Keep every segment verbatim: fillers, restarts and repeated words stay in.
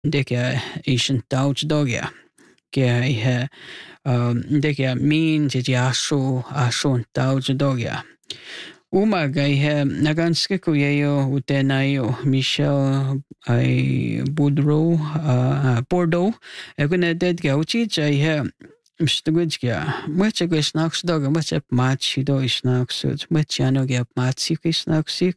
Ndeke ishin dauch dogia. Ge he um ndeke min je asho asho dauch dogia. Uma gai he naganske kuyeyo utenayo Michel ai Boudreau uh, Bordeaux. Egune dead gauchi jai he Mstugudja, much a snacks dog, much a match do snacks, much ano get matchy snacksik,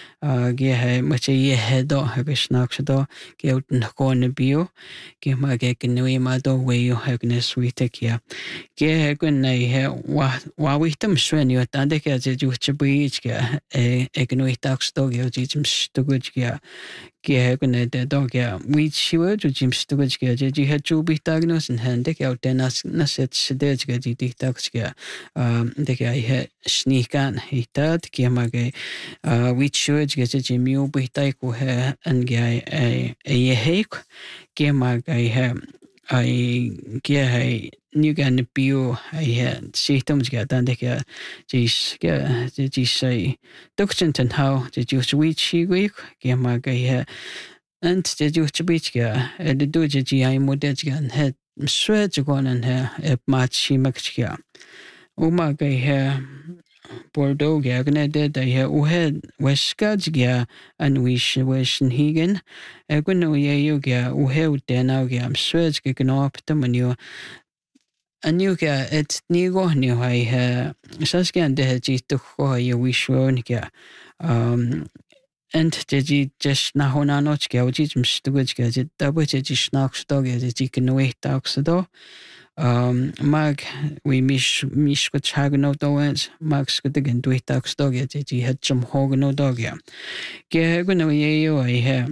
ge much a ye head or have a snacks do, get out in the corner bio, get my get in the way do way you have a sweet take ya. Ge gun I wa we them swen you at the as a juch a beach, a economic tax dog, you teach him stugudja. Ge gun the dog ya, which she would to Jim Stugudja, you had to be diagnosed and hand take out then as set sedge di diktaxia um de ga he sneakan hitat ki mage uh which should get a jimu bitai ko he and ga a a hek ki mage he I ge he new gan bio I had systems get dan de ga jis ga jis say doctor how did you switch week ki mage he and did you to beach ga the do ji I model gan head Swedge gone in here, a matchy mixture. Uma gay hair Bordeaux gagne did I hear uhead Westcadgia and wish wish and Higan. A good no ye you ga uhe den augam Swedge gigan up the menu. And you ga it's nigo new I hear Saskan de to go you wish one ga. Um, and did you just na hona notch go jim stugage get double snacks dog as a chicken wait dogs do. Um mag we mish mish with hagno doens max good again do it dogs dog as he had some hogno dog ya. Gagano ye I have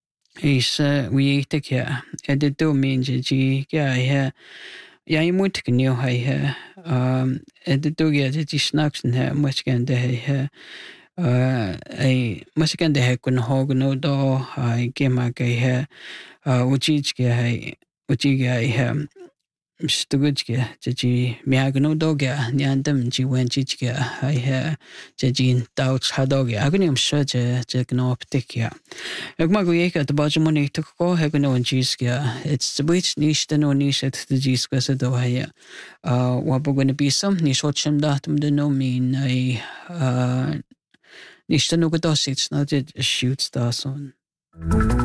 is uh we take ya. And the do means g yeah I have yeah I want to know I have um and the dog as he snacks and have much can they uh, I must get the heck on hog no do I get my gay hair, uh, which each gay, which you gay ham, Stugudge, Jiji, Miagno dog, Yandam, G went Jichga, I hear Jajin doubts Hadog, Agonium Surge, Jagno Ptickia. Egmaguek at the bottom money took go, Hagano and Gisga, it's the which niche the no niche at the Gisgas at the here. Uh, what we're going to be some niche watch him datum the no mean I, uh, Niște nu gădosiți, nu te shoots da son.